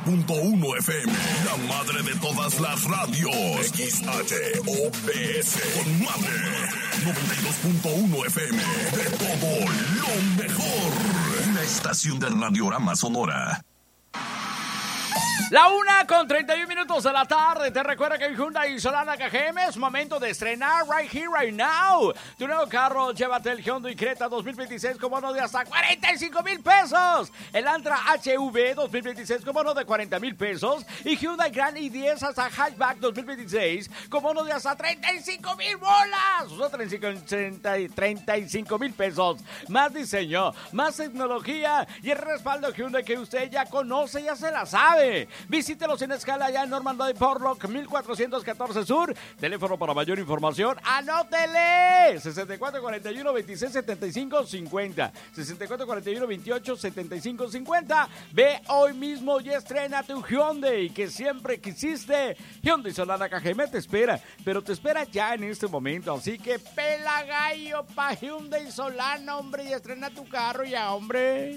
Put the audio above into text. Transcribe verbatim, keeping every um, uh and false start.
punto uno F M, la madre de todas las radios. X H O B S, con madre. noventa y dos punto uno F M, de todo lo mejor. Una estación de Radiorama Sonora. La una con treinta y un minutos de la tarde. Te recuerda que en Hyundai Solana K G M es momento de estrenar right here, right now. Tu nuevo carro, llévate el Hyundai Creta dos mil veintiséis con bono de hasta cuarenta y cinco mil pesos. El Antra H V dos mil veintiséis con bono de cuarenta mil pesos. Y Hyundai Grand i diez hasta Hatchback dos mil veintiséis con bono de hasta treinta y cinco mil bolas. O sea, treinta y cinco mil pesos. Más diseño, más tecnología y el respaldo Hyundai que usted ya conoce, ya se la sabe. Visítelos en escala allá en Norman Road Portlock mil cuatrocientos catorce Sur. Teléfono para mayor información, anótele. sesenta y cuatro cuarenta y uno veintiséis setenta y cinco cincuenta. sesenta y cuatro cuarenta y uno veintiocho setenta y cinco cincuenta. Ve hoy mismo y estrena tu Hyundai que siempre quisiste. Hyundai Solana K G M te espera, pero te espera ya en este momento. Así que pela gallo pa' Hyundai Solana, hombre, y estrena tu carro ya, hombre.